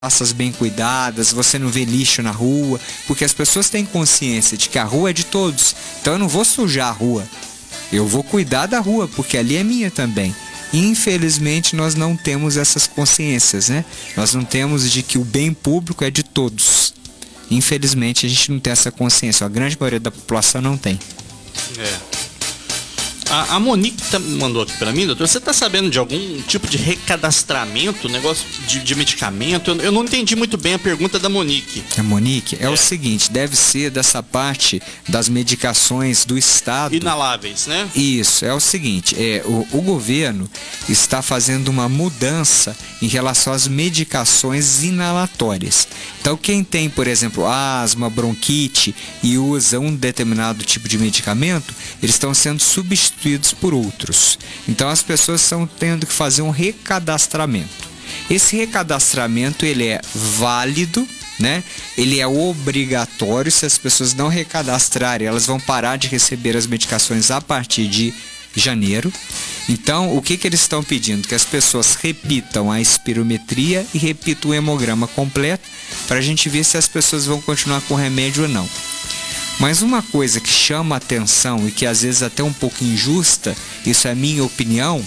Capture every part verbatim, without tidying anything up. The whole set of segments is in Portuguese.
praças bem cuidadas, você não vê lixo na rua, porque as pessoas têm consciência de que a rua é de todos. Então eu não vou sujar a rua, eu vou cuidar da rua, porque ali é minha também. Infelizmente nós não temos essas consciências, né? Nós não temos de que o bem público é de todos. Infelizmente a gente não tem essa consciência, a grande maioria da população não tem. É. A, a Monique tá, mandou aqui pra mim, doutor, você tá sabendo de algum tipo de recadastramento, negócio de, de medicamento? Eu, eu não entendi muito bem a pergunta da Monique. A Monique, é, é o É. seguinte, deve ser dessa parte das medicações do Estado. Inaláveis, né? Isso, é o seguinte, é, o, o governo está fazendo uma mudança em relação às medicações inalatórias. Então quem tem, por exemplo, asma, bronquite e usa um determinado tipo de medicamento, eles estão sendo substituídos por outros. Então as pessoas estão tendo que fazer um recadastramento. Esse recadastramento ele é válido, né? Ele é obrigatório. Se as pessoas não recadastrarem, elas vão parar de receber as medicações a partir de janeiro. Então, o que, que eles estão pedindo? Que as pessoas repitam a espirometria e repitam o hemograma completo para a gente ver se as pessoas vão continuar com o remédio ou não. Mas uma coisa que chama a atenção e que às vezes até um pouco injusta, isso é a minha opinião,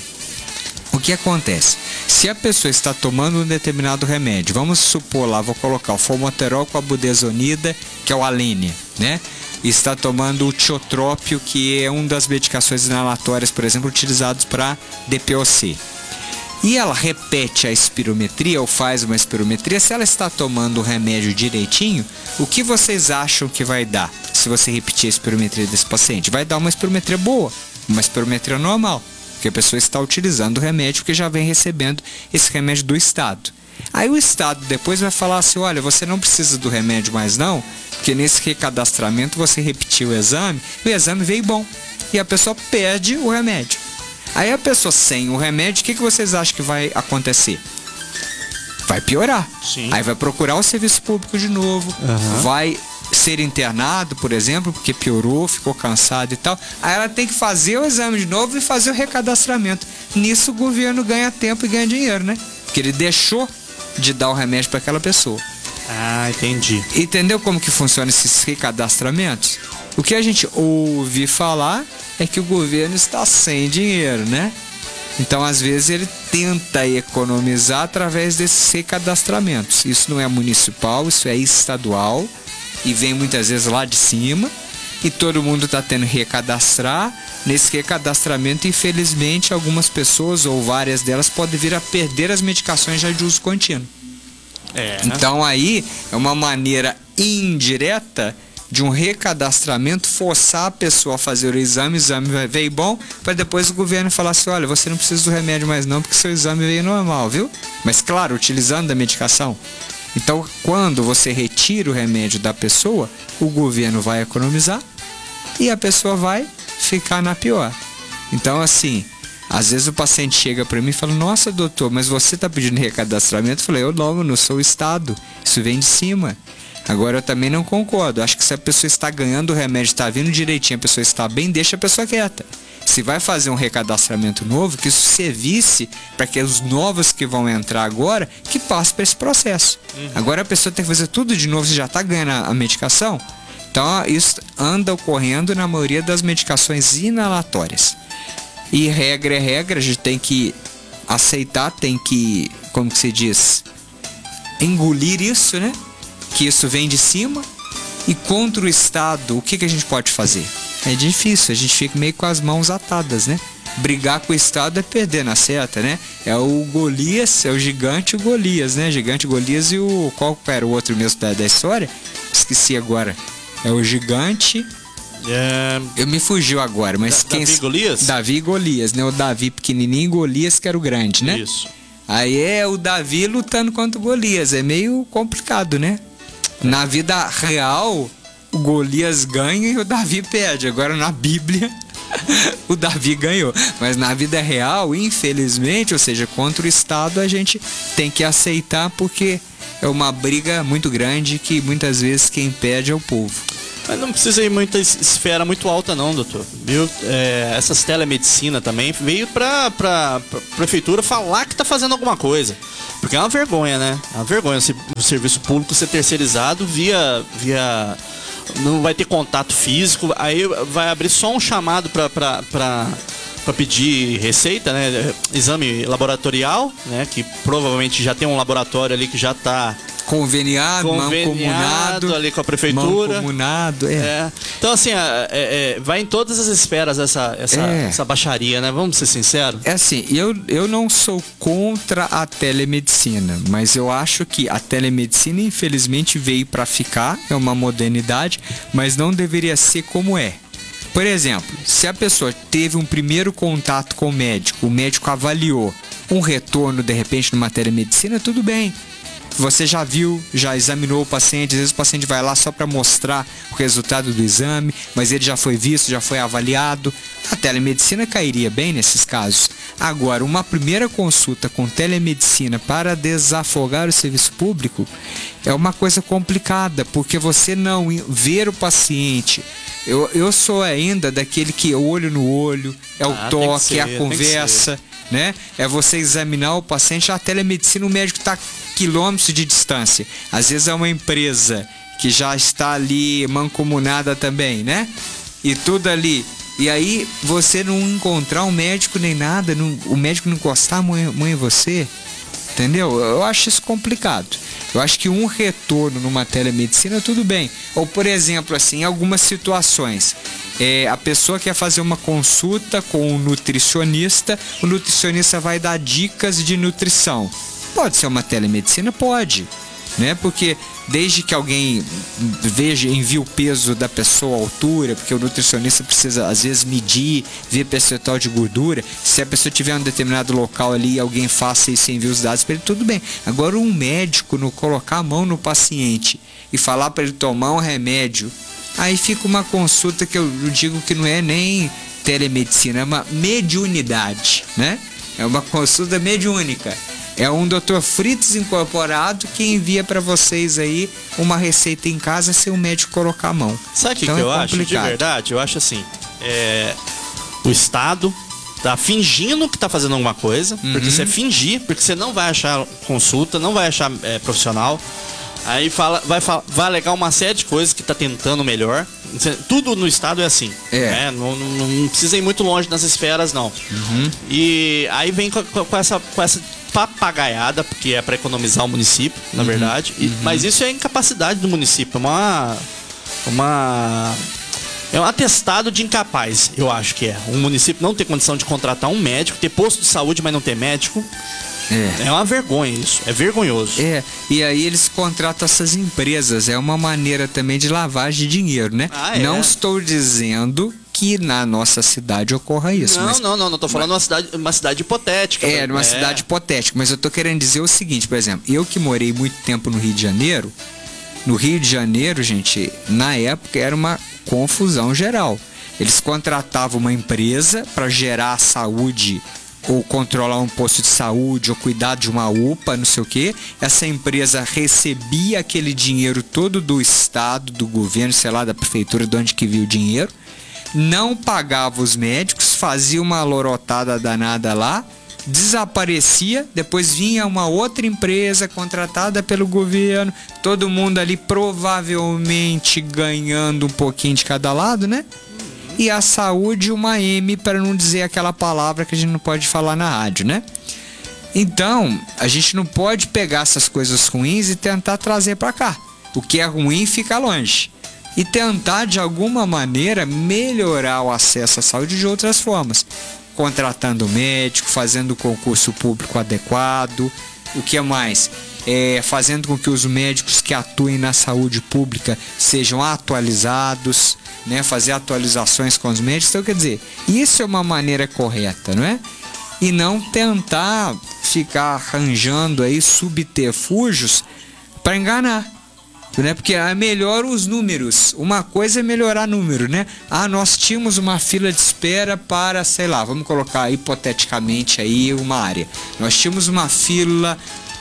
o que acontece? Se a pessoa está tomando um determinado remédio, vamos supor lá, vou colocar o formoterol com a budesonida, que é o Alenia, né? E está tomando o tiotrópio, que é uma das medicações inalatórias, por exemplo, utilizados para D P O C. E ela repete a espirometria ou faz uma espirometria, se ela está tomando o remédio direitinho, o que vocês acham que vai dar se você repetir a espirometria desse paciente? Vai dar uma espirometria boa, uma espirometria normal, porque a pessoa está utilizando o remédio porque já vem recebendo esse remédio do Estado. Aí o Estado depois vai falar assim, olha, você não precisa do remédio mais não, porque nesse recadastramento você repetiu o exame, e o exame veio bom, e a pessoa perde o remédio. Aí a pessoa sem o remédio, o que, que vocês acham que vai acontecer? Vai piorar. Sim. Aí vai procurar o serviço público de novo, Uhum. vai ser internado, por exemplo, porque piorou, ficou cansado e tal. Aí ela tem que fazer o exame de novo e fazer o recadastramento. Nisso o governo ganha tempo e ganha dinheiro, né? Porque ele deixou de dar o remédio para aquela pessoa. Ah, entendi. Entendeu como que funciona esses recadastramentos? O que a gente ouve falar é que o governo está sem dinheiro, né? Então, às vezes, ele tenta economizar através desses recadastramentos. Isso não é municipal, isso é estadual e vem muitas vezes lá de cima e todo mundo está tendo que recadastrar. Nesse recadastramento, infelizmente, algumas pessoas ou várias delas podem vir a perder as medicações já de uso contínuo. É. Então aí é uma maneira indireta de um recadastramento forçar a pessoa a fazer o exame, o exame vai veio bom, para depois o governo falar assim, olha, você não precisa do remédio mais não, porque seu exame veio normal, viu? Mas claro, utilizando a medicação. Então quando você retira o remédio da pessoa, o governo vai economizar e a pessoa vai ficar na pior. Então assim, às vezes o paciente chega para mim e fala, nossa doutor, mas você está pedindo recadastramento? Eu falei, eu não, eu não sou o Estado, isso vem de cima. Agora eu também não concordo, acho que se a pessoa está ganhando o remédio, está vindo direitinho, a pessoa está bem, deixa a pessoa quieta. Se vai fazer um recadastramento novo, que isso servisse para que os novos que vão entrar agora, que passem para esse processo. Uhum. Agora a pessoa tem que fazer tudo de novo, você já está ganhando a, a medicação? Então isso anda ocorrendo na maioria das medicações inalatórias. E regra é regra, a gente tem que aceitar, tem que, como que se diz, engolir isso, né? Que isso vem de cima. E contra o Estado, o que, que a gente pode fazer? É difícil, a gente fica meio com as mãos atadas, né? Brigar com o Estado é perder na certa, né? É o Golias, é o gigante e o Golias, né? Gigante, Golias e o... Qual era o outro mesmo da, da história? Esqueci agora. É o gigante... É... Eu me fugiu agora, mas da, quem... Davi e Golias? Davi e Golias, né? O Davi pequenininho e Golias que era o grande, né? Isso. Aí é o Davi lutando contra o Golias. É meio complicado, né? Na vida real, o Golias ganha e o Davi perde. Agora na Bíblia, o Davi ganhou. Mas na vida real, infelizmente, ou seja, contra o Estado, a gente tem que aceitar porque é uma briga muito grande que muitas vezes quem perde é o povo. Mas não precisa ir muita esfera muito alta não, doutor. Viu? É, essas telemedicina também veio pra, pra, pra prefeitura falar que tá fazendo alguma coisa. Porque é uma vergonha, né? É uma vergonha o serviço público ser terceirizado via... via não vai ter contato físico, aí vai abrir só um chamado para para pedir receita, né? Exame laboratorial, né? Que provavelmente já tem um laboratório ali que já está conveniado, mancomunado ali com a prefeitura. Mancomunado, é. é. Então, assim, é, é, vai em todas as esferas essa, essa, é. essa baixaria, né? Vamos ser sinceros. É assim, eu, eu não sou contra a telemedicina, mas eu acho que a telemedicina, infelizmente, veio para ficar, é uma modernidade, mas não deveria ser como é. Por exemplo, se a pessoa teve um primeiro contato com o médico, o médico avaliou um retorno, de repente, numa telemedicina, tudo bem. Você já viu, já examinou o paciente, às vezes o paciente vai lá só para mostrar o resultado do exame, mas ele já foi visto, já foi avaliado. A telemedicina cairia bem nesses casos. Agora, uma primeira consulta com telemedicina para desafogar o serviço público é uma coisa complicada, porque você não ver o paciente. Eu, eu sou ainda daquele que é olho no olho, é o ah, toque, ser, é a conversa, né? É você examinar o paciente. A telemedicina, o médico está quilômetros de distância. Às vezes é uma empresa que já está ali mancomunada também, né? E tudo ali. E aí você não encontrar um médico nem nada, não, o médico não encostar a mão em você, entendeu? Eu acho isso complicado. Eu acho que um retorno numa telemedicina, tudo bem. Ou, por exemplo, assim, em algumas situações, é, a pessoa quer fazer uma consulta com um nutricionista, o nutricionista vai dar dicas de nutrição. Pode ser uma telemedicina? Pode, né? Porque desde que alguém veja, envie o peso da pessoa, a altura, porque o nutricionista precisa às vezes medir, ver percentual de gordura. Se a pessoa tiver em um determinado local ali, alguém faça isso e envie os dados para ele, tudo bem. Agora, um médico não colocar a mão no paciente e falar para ele tomar um remédio, aí fica uma consulta que eu digo que não é nem telemedicina, é uma mediunidade, né? É uma consulta mediúnica. É um doutor Fritos incorporado que envia para vocês aí uma receita em casa sem o médico colocar a mão. Sabe o então que, que é eu complicado. acho? De verdade, eu acho assim, é, o Estado tá fingindo que tá fazendo alguma coisa, uhum. porque você é fingir, porque você não vai achar consulta, não vai achar é, profissional. Aí fala, vai, vai alegar uma série de coisas que tá tentando melhor. Tudo no Estado é assim. É. Né? Não, não, não precisa ir muito longe nas esferas, não. Uhum. E aí vem com, com, essa, com essa papagaiada, porque é para economizar o município, na uhum. verdade. E, uhum. Mas isso é incapacidade do município. É uma. uma É um atestado de incapaz, eu acho que é. Um município não ter condição de contratar um médico, ter posto de saúde, mas não ter médico. É. é uma vergonha isso, é vergonhoso. É, e aí eles contratam essas empresas, é uma maneira também de lavagem de dinheiro, né? Ah, é. Não estou dizendo que na nossa cidade ocorra isso. Não, mas, não, não, não tô falando mas, uma cidade, uma cidade hipotética. É, numa é. cidade hipotética, mas eu tô querendo dizer o seguinte, por exemplo, eu que morei muito tempo no Rio de Janeiro, no Rio de Janeiro, gente, na época era uma confusão geral. Eles contratavam uma empresa para gerar saúde ou controlar um posto de saúde, ou cuidar de uma U P A, não sei o quê. Essa empresa recebia aquele dinheiro todo do Estado, do governo, sei lá, da prefeitura, de onde que viu o dinheiro. Não pagava os médicos, fazia uma lorotada danada lá, desaparecia, depois vinha uma outra empresa contratada pelo governo, todo mundo ali provavelmente ganhando um pouquinho de cada lado, né? E a saúde, uma M, para não dizer aquela palavra que a gente não pode falar na rádio, né? Então, a gente não pode pegar essas coisas ruins e tentar trazer para cá. O que é ruim fica longe. E tentar, de alguma maneira, melhorar o acesso à saúde de outras formas. Contratando médico, fazendo concurso público adequado. O que é mais? É, fazendo com que os médicos que atuem na saúde pública sejam atualizados, né? Fazer atualizações com os médicos. Então, quer dizer, isso é uma maneira correta, não é? E não tentar ficar arranjando aí subterfúgios para enganar, né? Porque é melhor os números. Uma coisa é melhorar número, né? Ah, nós tínhamos uma fila de espera para, sei lá, vamos colocar hipoteticamente aí uma área. Nós tínhamos uma fila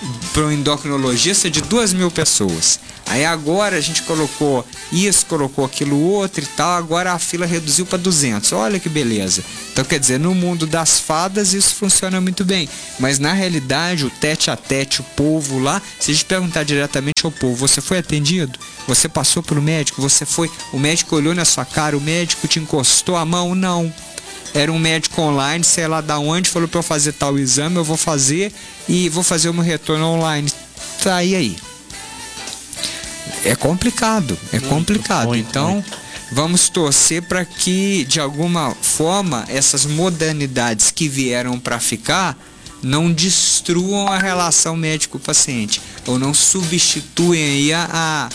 para um endocrinologista de duas mil pessoas. Aí agora a gente colocou isso, colocou aquilo outro e tal, agora a fila reduziu para duzentos. Olha que beleza. Então quer dizer, no mundo das fadas isso funciona muito bem, mas na realidade o tete a tete, o povo lá, se a gente perguntar diretamente ao povo, você foi atendido? Você passou pelo médico? Você foi? O médico olhou na sua cara? O médico te encostou a mão? Não. Era um médico online, sei lá da onde, falou para eu fazer tal exame, eu vou fazer e vou fazer o meu retorno online. Tá aí aí. É complicado, é muito, complicado. Muito, então, muito. Vamos torcer para que, de alguma forma, essas modernidades que vieram para ficar não destruam a relação médico-paciente ou não substituem aí a, a,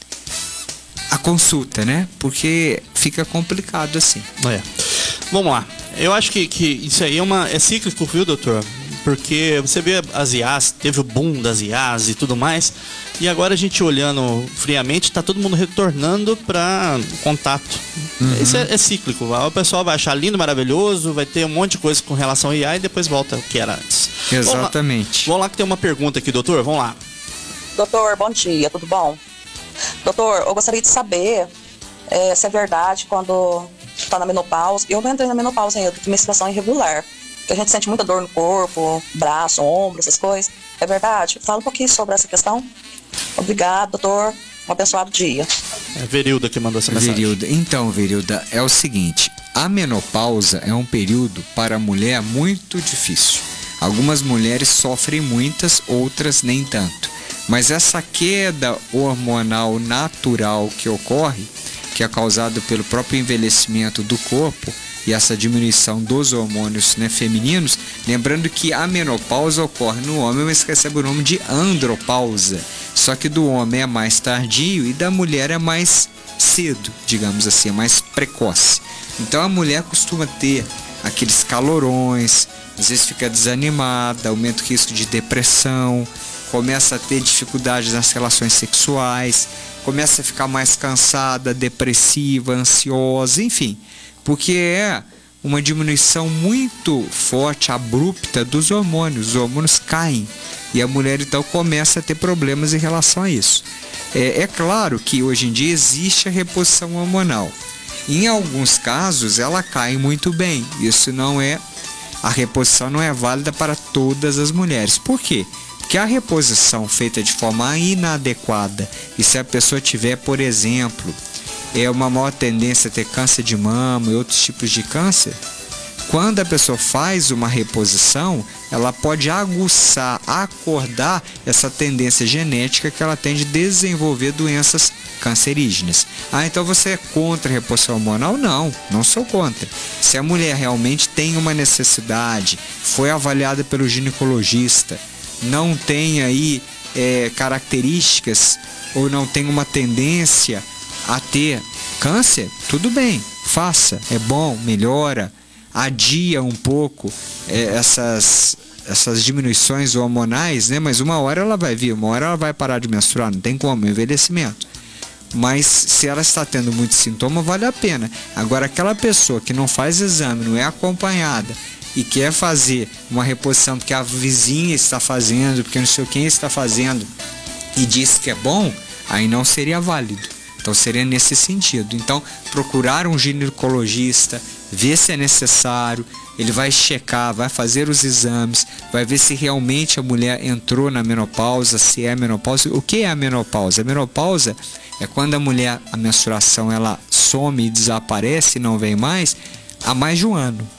a consulta, né? Porque fica complicado assim. É. Vamos lá. Eu acho que, que isso aí é, uma, é cíclico, viu, doutor? Porque você vê as I As, teve o boom das I As e tudo mais, e agora a gente olhando friamente, tá todo mundo retornando para contato. Uhum. Isso é, é cíclico. O pessoal vai achar lindo, maravilhoso, vai ter um monte de coisa com relação ao I A e depois volta o que era antes. Exatamente. Vamos lá, vamos lá que tem uma pergunta aqui, doutor. Vamos lá. Doutor, bom dia, tudo bom? Doutor, eu gostaria de saber é, se é verdade quando tá na menopausa. Eu não entrei na menopausa ainda, eu tenho menstruação irregular. Que a gente sente muita dor no corpo, braço, ombro, essas coisas. É verdade? Fala um pouquinho sobre essa questão. Obrigado, doutor. Um abençoado dia. É Verilda que mandou essa mensagem. Verilda. Então, Verilda, é o seguinte. A menopausa é um período para a mulher muito difícil. Algumas mulheres sofrem muitas, outras nem tanto. Mas essa queda hormonal natural que ocorre, que é causada pelo próprio envelhecimento do corpo, e essa diminuição dos hormônios, né, femininos, lembrando que a menopausa ocorre no homem, mas recebe o nome de andropausa. Só que do homem é mais tardio e da mulher é mais cedo, digamos assim, é mais precoce. Então a mulher costuma ter aqueles calorões, às vezes fica desanimada, aumenta o risco de depressão, começa a ter dificuldades nas relações sexuais, começa a ficar mais cansada, depressiva, ansiosa, enfim. Porque é uma diminuição muito forte, abrupta dos hormônios. Os hormônios caem e a mulher então começa a ter problemas em relação a isso. É, é claro que hoje em dia existe a reposição hormonal. Em alguns casos ela cai muito bem. Isso não é, a reposição não é válida para todas as mulheres. Por quê? Porque a reposição feita de forma inadequada, e se a pessoa tiver, por exemplo, é uma maior tendência a ter câncer de mama e outros tipos de câncer, quando a pessoa faz uma reposição, ela pode aguçar, acordar essa tendência genética que ela tem de desenvolver doenças cancerígenas. Ah, então você é contra a reposição hormonal? Não, não sou contra. Se a mulher realmente tem uma necessidade, foi avaliada pelo ginecologista, não tem aí é, características ou não tem uma tendência a ter câncer, tudo bem, faça, é bom, melhora, adia um pouco é, essas, essas diminuições hormonais, né? Mas uma hora ela vai vir, uma hora ela vai parar de menstruar, não tem como, envelhecimento. Mas se ela está tendo muito sintoma, vale a pena. Agora, aquela pessoa que não faz exame, não é acompanhada e quer fazer uma reposição porque a vizinha está fazendo, porque não sei quem está fazendo e diz que é bom, aí não seria válido. Então seria nesse sentido. Então procurar um ginecologista, ver se é necessário, ele vai checar, vai fazer os exames, vai ver se realmente a mulher entrou na menopausa, se é menopausa. O que é a menopausa? A menopausa é quando a mulher, a menstruação, ela some e desaparece e não vem mais há mais de um ano.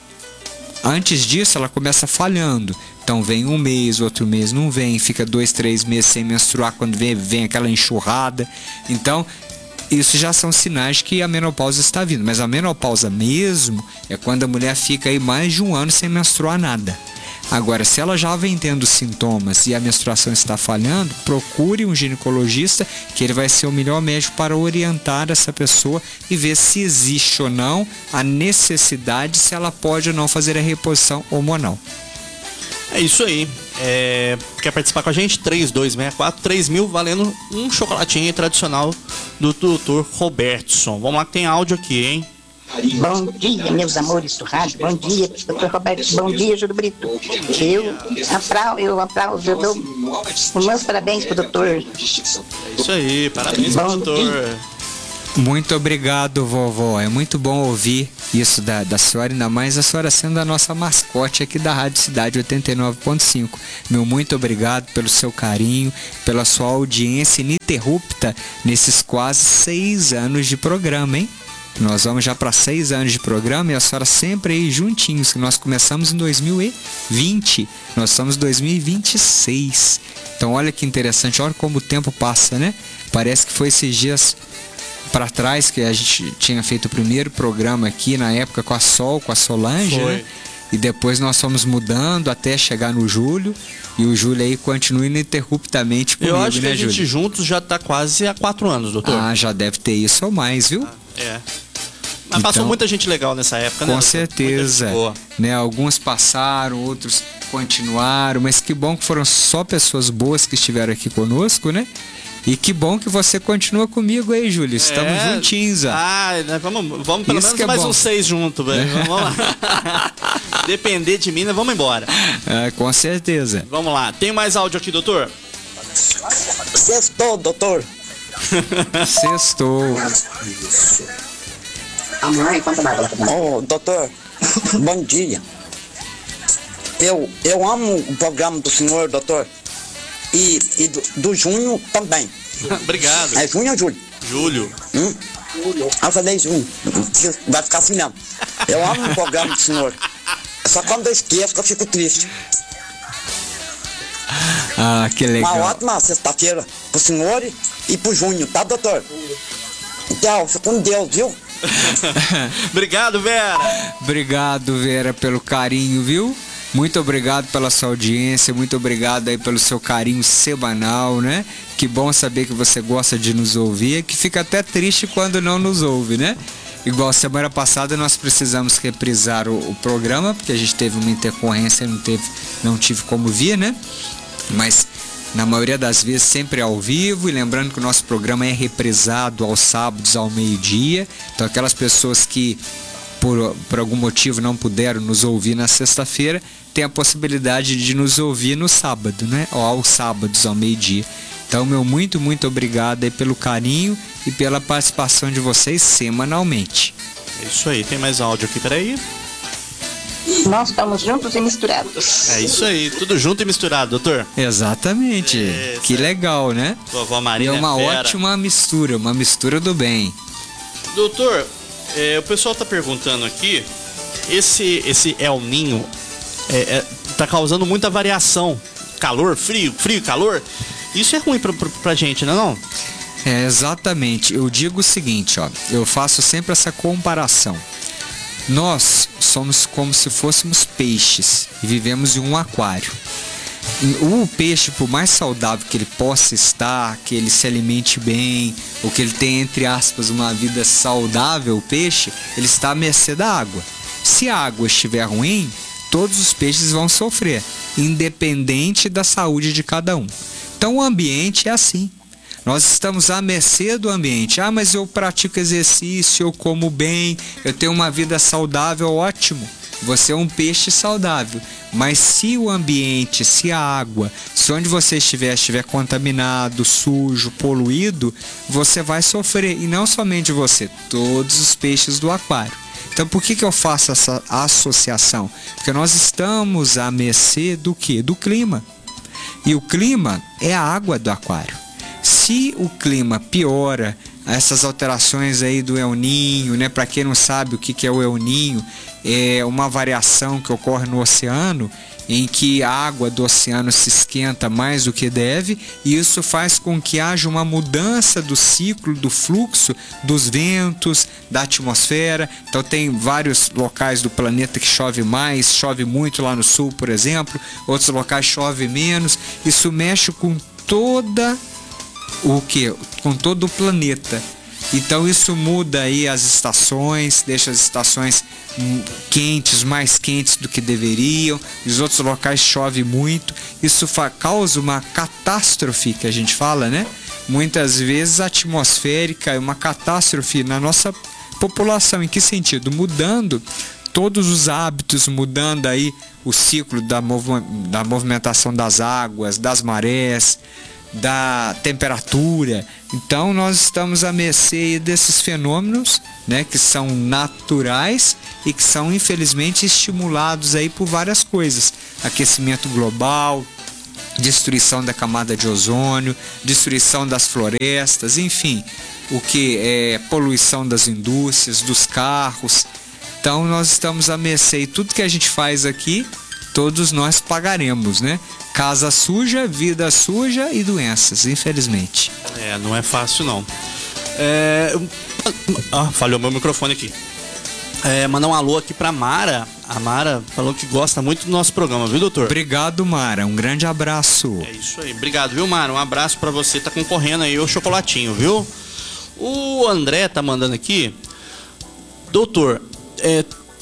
Antes disso ela começa falhando. Então vem um mês, outro mês não vem, fica dois, três meses sem menstruar, quando vem, vem aquela enxurrada. Então isso já são sinais que a menopausa está vindo. Mas a menopausa mesmo é quando a mulher fica aí mais de um ano sem menstruar nada. Agora, se ela já vem tendo sintomas e a menstruação está falhando, procure um ginecologista, que ele vai ser o melhor médico para orientar essa pessoa e ver se existe ou não a necessidade, se ela pode ou não fazer a reposição hormonal. É isso aí. É, quer participar com a gente? três dois seis quatro três mil valendo um chocolatinho tradicional do doutor Robertson. Vamos lá que tem áudio aqui, hein? Bom dia, meus amores do rádio. Bom dia, doutor Roberto. Bom dia, Júlio Brito. Eu aplaudo, eu aplaudo, eu dou os meus parabéns pro doutor. É isso aí, parabéns pro doutor. Muito obrigado, vovó. É muito bom ouvir isso da, da senhora, ainda mais a senhora sendo a nossa mascote aqui da Rádio Cidade oitenta e nove ponto cinco. Meu muito obrigado pelo seu carinho, pela sua audiência ininterrupta nesses quase seis anos de programa, hein? Nós vamos já para seis anos de programa e a senhora sempre aí juntinhos, que nós começamos em dois mil e vinte, nós estamos em dois mil e vinte e seis. Então olha que interessante, olha como o tempo passa, né? Parece que foi esses dias para trás que a gente tinha feito o primeiro programa aqui na época com a Sol, com a Solange, né? E depois nós fomos mudando até chegar no Júlio, e o Júlio aí continua ininterruptamente comigo, né, Júlio? Eu acho que a gente juntos já tá quase há quatro anos, doutor. Ah, já deve ter isso ou mais, viu? Ah, é. Mas passou Então, muita gente legal nessa época, né? Com certeza, né? Alguns passaram, outros continuaram, mas que bom que foram só pessoas boas que estiveram aqui conosco, né? E que bom que você continua comigo aí, Júlio. Estamos é, juntinhos. Ó. Ah, vamos, vamos pelo Isso menos é mais bom. uns seis juntos, velho. Vamos lá. Depender de mim, nós vamos embora. É, com certeza. Vamos lá. Tem mais áudio aqui, doutor? Sextou, doutor. Sextou. Ô, doutor, bom dia. Eu, eu amo o programa do senhor, doutor. E, e do, do Junho também. Obrigado. É Junho ou Júlio? Júlio. Hum? Ah, eu falei Junho. Vai ficar assim mesmo. Eu amo o programa do senhor. Só quando eu esqueço que eu fico triste. Ah, que legal. Uma ótima sexta-feira pro senhor e pro Junho, tá, doutor? Tchau, fica com Deus, viu? Obrigado, Vera. Obrigado, Vera, pelo carinho, viu? Muito obrigado pela sua audiência, muito obrigado aí pelo seu carinho semanal, né? Que bom saber que você gosta de nos ouvir, que fica até triste quando não nos ouve, né? Igual semana passada nós precisamos reprisar o, o programa, porque a gente teve uma intercorrência e não, teve, não tive como vir, né? Mas na maioria das vezes sempre ao vivo, e lembrando que o nosso programa é reprisado aos sábados ao meio-dia. Então aquelas pessoas que por, por algum motivo não puderam nos ouvir na sexta-feira, tem a possibilidade de nos ouvir no sábado, né? Ou aos sábados ao meio-dia. Então, meu muito, muito obrigado aí pelo carinho e pela participação de vocês semanalmente. É isso aí, tem mais áudio aqui, peraí. Nós estamos juntos e misturados. É isso aí, tudo junto e misturado, doutor. Exatamente. Essa. Que legal, né? Vovó Marina e é uma fera. ótima mistura, uma mistura do bem. Doutor, é, o pessoal tá perguntando aqui, esse, esse El Ninho é, é, tá causando muita variação. Calor, frio, frio, calor. Isso é ruim pra, pra, pra gente, não é não? É, exatamente. Eu digo o seguinte, ó. Eu faço sempre essa comparação. Nós somos como se fôssemos peixes e vivemos em um aquário. O peixe, por mais saudável que ele possa estar, que ele se alimente bem, ou que ele tenha, entre aspas, uma vida saudável, o peixe, ele está à mercê da água. Se a água estiver ruim, todos os peixes vão sofrer, independente da saúde de cada um. Então o ambiente é assim. Nós estamos à mercê do ambiente. Ah, mas eu pratico exercício, eu como bem, eu tenho uma vida saudável, ótimo. Você é um peixe saudável. Mas se o ambiente, se a água, se onde você estiver, estiver contaminado, sujo, poluído, você vai sofrer. E não somente você, todos os peixes do aquário. Então por que que eu faço essa associação? Porque nós estamos à mercê do quê? Do clima. E o clima é a água do aquário. Se o clima piora, essas alterações aí do El Ninho, né? Para quem não sabe o que que é o El Ninho, é uma variação que ocorre no oceano, em que a água do oceano se esquenta mais do que deve, e isso faz com que haja uma mudança do ciclo, do fluxo dos ventos, da atmosfera. Então tem vários locais do planeta que chove mais, chove muito lá no sul, por exemplo, outros locais chove menos. Isso mexe com toda o que? Com todo o planeta. Então isso muda aí as estações, deixa as estações quentes, mais quentes do que deveriam. Os outros locais chove muito. Isso causa uma catástrofe, que a gente fala, né? Muitas vezes atmosférica, uma catástrofe na nossa, população. Em que sentido? Mudando todos os hábitos, mudando aí o ciclo da, mov da movimentação das águas, das marés, da temperatura. Então nós estamos à mercê desses fenômenos, né, que são naturais e que são infelizmente estimulados aí por várias coisas: aquecimento global, destruição da camada de ozônio, destruição das florestas, enfim, o que é poluição das indústrias, dos carros. Então nós estamos à mercê, e tudo que a gente faz aqui, todos nós pagaremos, né? Casa suja, vida suja e doenças, infelizmente. É, não é fácil não. É... Ah, falhou meu microfone aqui. É, mandar um alô aqui pra Mara. A Mara falou que gosta muito do nosso programa, viu, doutor? Obrigado, Mara. Um grande abraço. É isso aí. Obrigado, viu, Mara? Um abraço pra você. Tá concorrendo aí o chocolatinho, viu? O André tá mandando aqui. Doutor, é...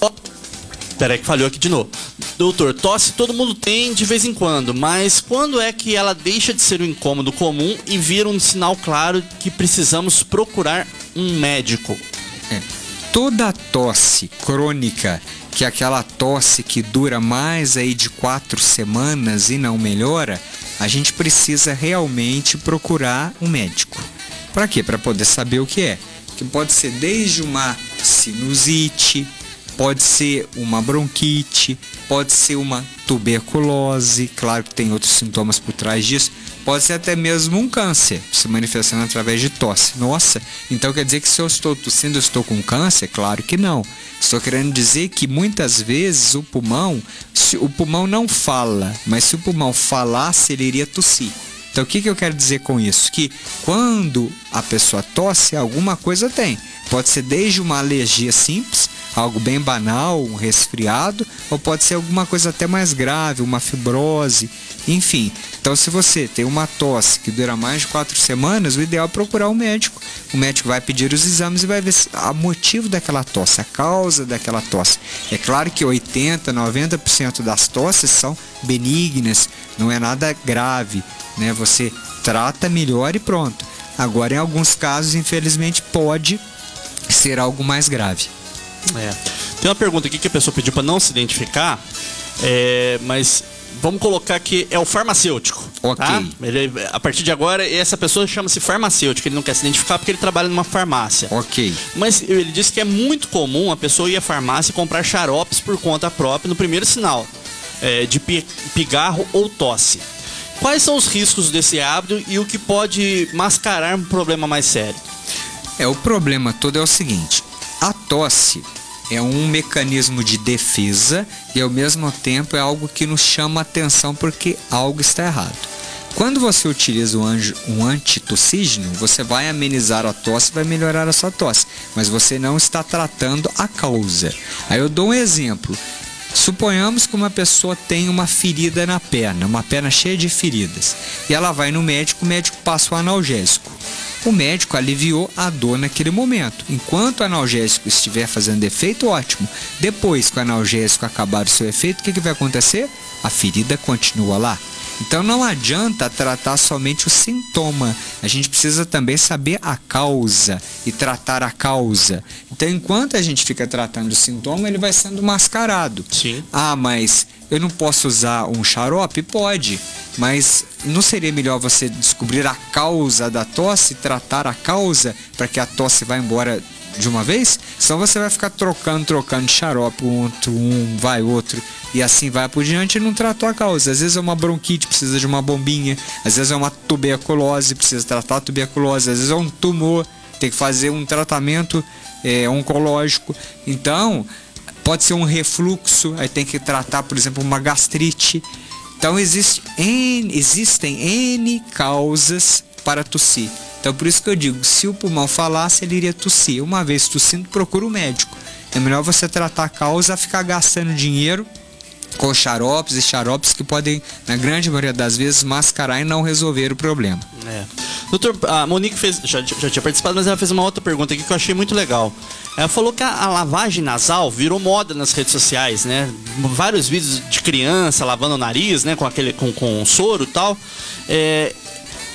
Peraí que falhou aqui de novo. Doutor, tosse todo mundo tem de vez em quando, mas quando é que ela deixa de ser um incômodo comum e vira um sinal claro que precisamos procurar um médico? É. Toda tosse crônica, que é aquela tosse que dura mais aí de quatro semanas e não melhora, a gente precisa realmente procurar um médico. Para quê? Para poder saber o que é. Que pode ser desde uma sinusite, pode ser uma bronquite, pode ser uma tuberculose, claro que tem outros sintomas por trás disso, pode ser até mesmo um câncer, se manifestando através de tosse. Nossa, então quer dizer que se eu estou tossindo eu estou com câncer? Claro que não. Estou querendo dizer que muitas vezes o pulmão, se o pulmão não fala, mas se o pulmão falasse, ele iria tossir. Então o que, que eu quero dizer com isso? Que quando a pessoa tosse, alguma coisa tem. Pode ser desde uma alergia simples, algo bem banal, um resfriado, ou pode ser alguma coisa até mais grave, uma fibrose, enfim. Então se você tem uma tosse que dura mais de quatro semanas, o ideal é procurar um médico. O médico vai pedir os exames e vai ver o motivo daquela tosse, a causa daquela tosse. É claro que oitenta, noventa por cento das tosses são benignas, não é nada grave, né? Você trata, melhor e pronto. Agora, em alguns casos, infelizmente, pode ser algo mais grave. É. Tem uma pergunta aqui que a pessoa pediu para não se identificar, é, mas vamos colocar que é o farmacêutico. Ok. Tá? Ele, a partir de agora, essa pessoa chama-se farmacêutico. Ele não quer se identificar porque ele trabalha numa farmácia. Ok. Mas ele disse que é muito comum a pessoa ir à farmácia e comprar xaropes por conta própria no primeiro sinal é, de pigarro ou tosse. Quais são os riscos desse hábito e o que pode mascarar um problema mais sério? É, o problema todo é o seguinte: a tosse é um mecanismo de defesa e ao mesmo tempo é algo que nos chama a atenção porque algo está errado. Quando você utiliza um antitossígeno, você vai amenizar a tosse, vai melhorar a sua tosse, mas você não está tratando a causa. Aí eu dou um exemplo. Suponhamos que uma pessoa tem uma ferida na perna, uma perna cheia de feridas, e ela vai no médico, o médico passa o analgésico. O médico aliviou a dor naquele momento. Enquanto o analgésico estiver fazendo efeito, ótimo. Depois que o analgésico acabar o seu efeito, o que, que vai acontecer? A ferida continua lá. Então não adianta tratar somente o sintoma, a gente precisa também saber a causa e tratar a causa. Então enquanto a gente fica tratando o sintoma, ele vai sendo mascarado. Sim. Ah, mas eu não posso usar um xarope? Pode, mas não seria melhor você descobrir a causa da tosse e tratar a causa para que a tosse vá embora de uma vez? Senão você vai ficar trocando, trocando de xarope, um outro, um, vai outro, e assim vai por diante e não tratou a causa. Às vezes é uma bronquite, precisa de uma bombinha, às vezes é uma tuberculose, precisa tratar a tuberculose, às vezes é um tumor, tem que fazer um tratamento é, oncológico. Então, pode ser um refluxo, aí tem que tratar, por exemplo, uma gastrite. Então, existe N, existem N causas para tossir. Então por isso que eu digo, se o pulmão falasse, ele iria tossir. Uma vez tossindo, procura o médico. É melhor você tratar a causa a ficar gastando dinheiro com xaropes e xaropes que podem, na grande maioria das vezes, mascarar e não resolver o problema. É. Doutor, a Monique fez, já, já tinha participado, mas ela fez uma outra pergunta aqui que eu achei muito legal. Ela falou que a, a lavagem nasal virou moda nas redes sociais, né? Vários vídeos de criança lavando o nariz, né? Com aquele, com, com soro e tal. É,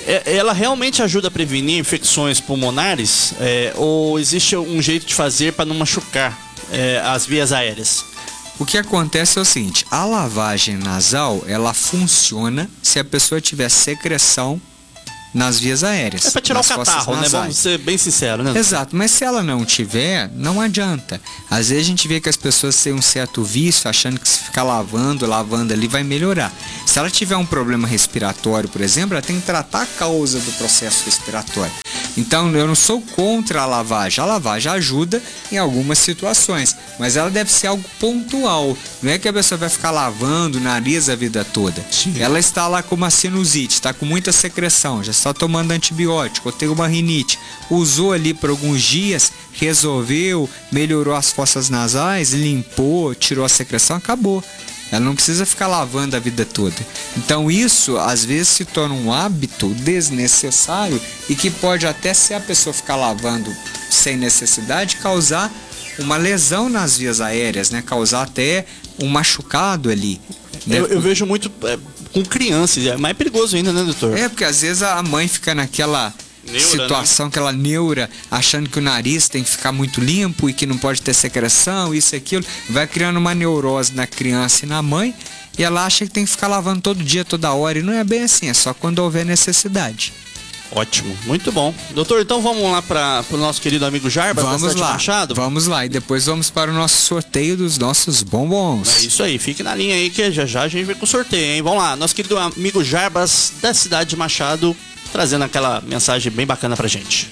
É, ela realmente ajuda a prevenir infecções pulmonares? É, ou existe um jeito de fazer para não machucar é, as vias aéreas? O que acontece é o seguinte, a lavagem nasal, ela funciona se a pessoa tiver secreção nas vias aéreas. É pra tirar o catarro, né? Vamos ser bem sinceros, né? Exato, mas se ela não tiver, não adianta. Às vezes a gente vê que as pessoas têm um certo vício, achando que se ficar lavando, lavando ali vai melhorar. Se ela tiver um problema respiratório, por exemplo, ela tem que tratar a causa do processo respiratório. Então eu não sou contra a lavagem. A lavagem ajuda em algumas situações, mas ela deve ser algo pontual. Não é que a pessoa vai ficar lavando o nariz a vida toda. Sim. Ela está lá com uma sinusite, está com muita secreção, já está tomando antibiótico, ou tem uma rinite, usou ali por alguns dias, resolveu, melhorou as fossas nasais, limpou, tirou a secreção, acabou. Ela não precisa ficar lavando a vida toda. Então isso às vezes se torna um hábito desnecessário e que pode até, se a pessoa ficar lavando sem necessidade, causar uma lesão nas vias aéreas, né? Causar até um machucado ali. Né? Eu, eu vejo muito é, com crianças, é mais perigoso ainda, né, doutor? É, porque às vezes a mãe fica naquela neura, situação, né? Aquela neura, achando que o nariz tem que ficar muito limpo e que não pode ter secreção, isso e aquilo, vai criando uma neurose na criança e na mãe, e ela acha que tem que ficar lavando todo dia, toda hora, e não é bem assim, é só quando houver necessidade. Ótimo, muito bom. Doutor, então vamos lá para o nosso querido amigo Jarbas, vamos lá, Machado? Vamos lá, e depois vamos para o nosso sorteio dos nossos bombons. É isso aí, fique na linha aí que já já a gente vem com o sorteio, hein? Vamos lá, nosso querido amigo Jarbas, da cidade de Machado, trazendo aquela mensagem bem bacana pra gente.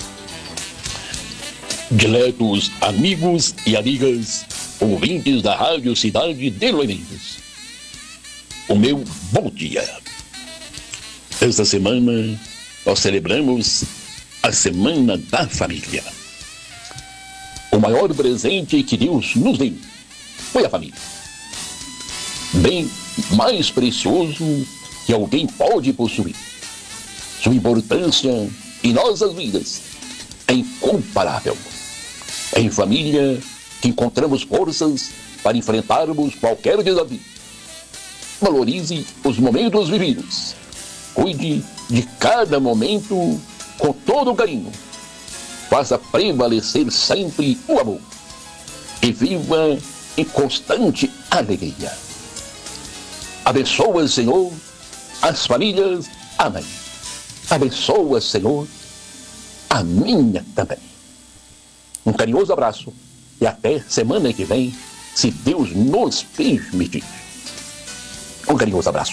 Diletos amigos e amigas, ouvintes da Rádio Cidade de Loirinhos, o meu bom dia. Esta semana nós celebramos a Semana da Família. O maior presente que Deus nos deu foi a família. Bem mais precioso que alguém pode possuir. Sua importância em nossas vidas é incomparável. É em família que encontramos forças para enfrentarmos qualquer desafio. Valorize os momentos vividos. Cuide de cada momento com todo carinho. Faça prevalecer sempre o amor. E viva em constante alegria. Abençoa, Senhor, as famílias. Amém. Abençoa, Senhor, a minha também. Um carinhoso abraço e até semana que vem, se Deus nos permitir. Um carinhoso abraço.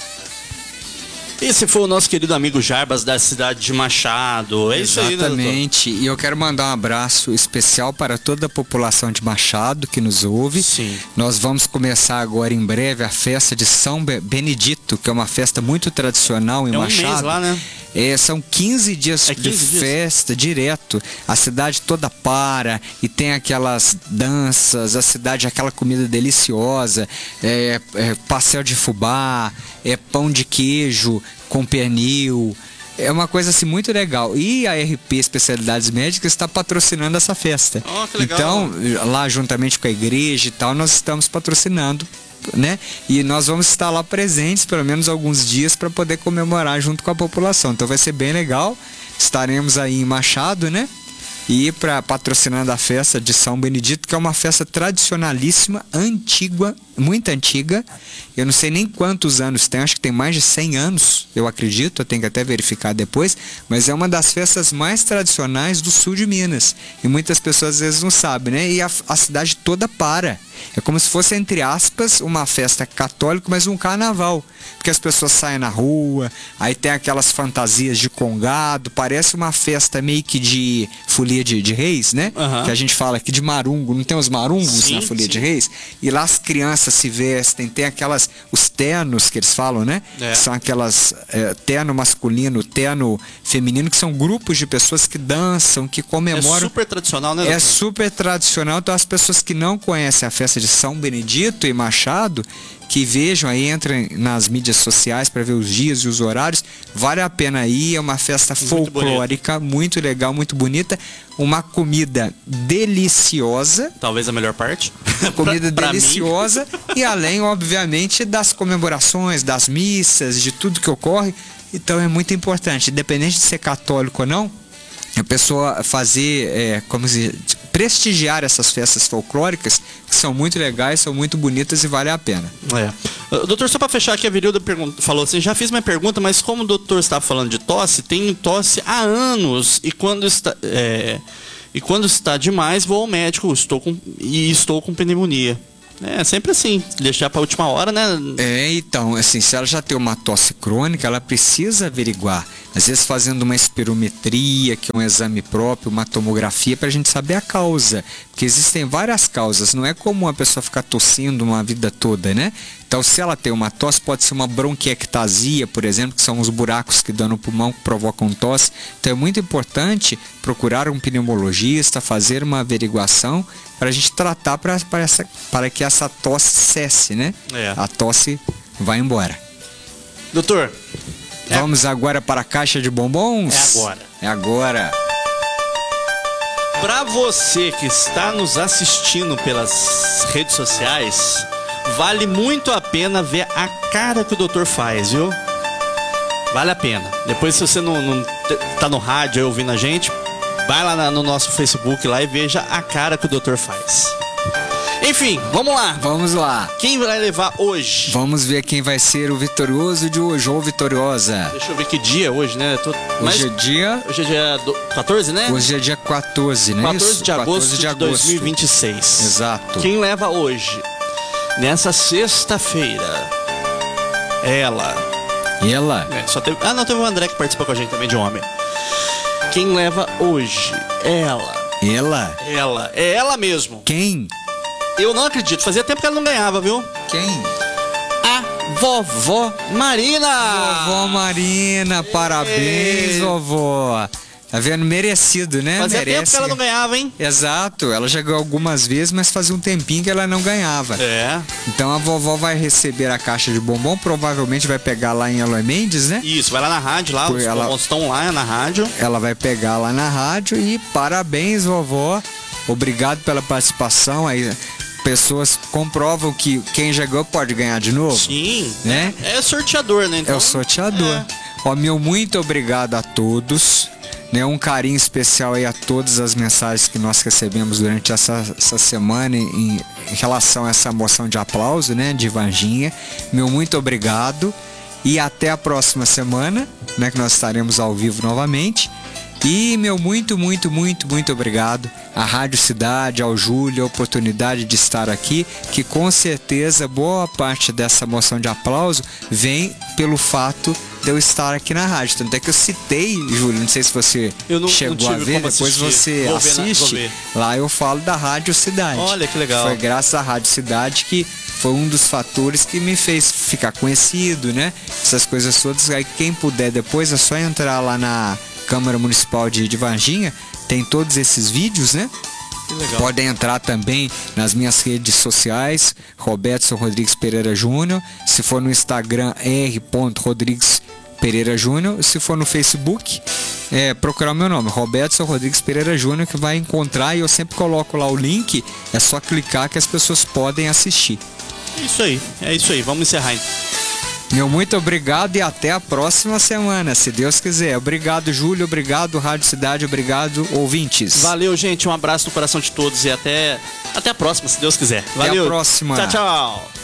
Esse foi o nosso querido amigo Jarbas, da cidade de Machado. É isso aí, né, exatamente. E eu quero mandar um abraço especial para toda a população de Machado que nos ouve. Sim. Nós vamos começar agora em breve a festa de São Benedito, que é uma festa muito tradicional em é um Machado. Mês lá, né? É, são quinze dias é quinze de dias. festa direto. A cidade toda para e tem aquelas danças, a cidade, aquela comida deliciosa, é, é, pastel de fubá, é, pão de queijo com pernil. É uma coisa assim muito legal. E a R P Especialidades Médicas está patrocinando essa festa. Oh, que legal. Então, lá juntamente com a igreja e tal, nós estamos patrocinando, né? E nós vamos estar lá presentes pelo menos alguns dias para poder comemorar junto com a população. Então vai ser bem legal. Estaremos aí em Machado, né? E para patrocinando a festa de São Benedito, que é uma festa tradicionalíssima, antiga, muito antiga. Eu não sei nem quantos anos tem, acho que tem mais de cem anos, eu acredito, eu tenho que até verificar depois, mas é uma das festas mais tradicionais do sul de Minas. E muitas pessoas às vezes não sabem, né? E a, a cidade toda para. É como se fosse, entre aspas, uma festa católica, mas um carnaval. Porque as pessoas saem na rua, aí tem aquelas fantasias de congado, parece uma festa meio que de folia de, de reis, né? Uhum. Que a gente fala aqui de marungo, não tem os marungos sim, na folia sim. de reis? E lá as crianças se vestem, tem aquelas, os ternos que eles falam, né? É. São aquelas é, terno masculino, terno feminino, que são grupos de pessoas que dançam, que comemoram. É super tradicional, né? É doutor? super tradicional, então as pessoas que não conhecem a festa de São Benedito e Machado, que vejam aí, entrem nas mídias sociais para ver os dias e os horários, vale a pena ir, é uma festa muito folclórica, bonito. Muito legal, muito bonita, uma comida deliciosa. Talvez a melhor parte. Comida pra, deliciosa pra e além, obviamente, das comemorações, das missas, de tudo que ocorre. Então é muito importante, independente de ser católico ou não, a pessoa fazer, é, como se prestigiar essas festas folclóricas, que são muito legais, são muito bonitas e vale a pena. É. Uh, doutor, só para fechar aqui, a Virilda pergunta, falou assim, já fiz minha pergunta, mas como o doutor estava falando de tosse, tenho tosse há anos, e quando está, é, e quando está demais, vou ao médico, estou com, e estou com pneumonia. É sempre assim, deixar para a última hora, né? É, então, assim, se ela já tem uma tosse crônica, ela precisa averiguar. Às vezes fazendo uma espirometria, que é um exame próprio, uma tomografia, para a gente saber a causa. Porque existem várias causas, não é comum a pessoa ficar tossindo uma vida toda, né? Então, se ela tem uma tosse, pode ser uma bronquiectasia, por exemplo, que são os buracos que dão no pulmão que provocam tosse. Então, é muito importante procurar um pneumologista, fazer uma averiguação para a gente tratar pra, pra essa, para que essa tosse cesse, né? É. A tosse vai embora. Doutor, é. Vamos agora para a caixa de bombons? É agora. É agora. Para você que está nos assistindo pelas redes sociais, vale muito a pena ver a cara que o doutor faz, viu? Vale a pena. Depois, se você não, não tá no rádio ouvindo a gente, vai lá na, no nosso Facebook lá e veja a cara que o doutor faz. Enfim, vamos lá. Vamos lá. Quem vai levar hoje? Vamos ver quem vai ser o vitorioso de hoje, ou vitoriosa. Deixa eu ver que dia é hoje, né? Tô... Hoje Mas... é dia... Hoje é dia do... quatorze, né? Hoje é dia quatorze, né? quatorze Isso? de agosto quatorze de de agosto. dois mil e vinte e seis. Exato. Quem leva hoje? Nessa sexta-feira. Ela. E ela? É, só teve... Ah, não, teve o André que participou com a gente também, de homem. Quem leva hoje? Ela. Ela? Ela. É ela mesmo. Quem? Eu não acredito. Fazia tempo que ela não ganhava, viu? Quem? A vovó Marina. Vovó Marina, parabéns, Ei. vovó. Tá vendo? Merecido, né? Fazia Merece. tempo que ela não ganhava, hein? Exato, ela já ganhou algumas vezes, mas fazia um tempinho que ela não ganhava. É. Então a vovó vai receber a caixa de bombom, provavelmente vai pegar lá em Eloy Mendes, né? Isso, vai lá na rádio, lá, Por os ela- bombons estão lá na rádio. Ela vai pegar lá na rádio e parabéns, vovó. Obrigado pela participação. Aí pessoas comprovam que quem já ganhou pode ganhar de novo. Sim. Né? É sorteador, né? É Então, o sorteador. É. Ó, meu muito obrigado a todos. Né, um carinho especial aí a todas as mensagens que nós recebemos durante essa, essa semana em, em relação a essa moção de aplauso, né, de Varginha. Meu muito obrigado e até a próxima semana, né, que nós estaremos ao vivo novamente. E meu muito, muito, muito, muito obrigado à Rádio Cidade, ao Júlio, a oportunidade de estar aqui, que com certeza boa parte dessa moção de aplauso vem pelo fato de eu estar aqui na rádio. Tanto é que eu citei, Júlio, não sei se você Eu não- chegou não a tive ver, como depois assistir. você Vou ver na- vou assiste, ver. lá eu falo da Rádio Cidade. Olha que legal. Foi graças à Rádio Cidade que foi um dos fatores que me fez ficar conhecido, né? Essas coisas todas. Aí quem puder depois é só entrar lá na Câmara Municipal de, de Varginha, tem todos esses vídeos, né? Que legal. Podem entrar também nas minhas redes sociais, Robertson Rodrigues Pereira Júnior. Se for no Instagram, r rodrigues pereira júnior. Se for no Facebook, é, procurar o meu nome, Robertson Rodrigues Pereira Júnior, que vai encontrar, e eu sempre coloco lá o link. É só clicar que as pessoas podem assistir. É isso aí, é isso aí. Vamos encerrar então. Meu muito obrigado e até a próxima semana, se Deus quiser. Obrigado, Júlio. Obrigado, Rádio Cidade. Obrigado, ouvintes. Valeu, gente. Um abraço no coração de todos e até, até a próxima, se Deus quiser. Valeu. a próxima. Tchau, tchau.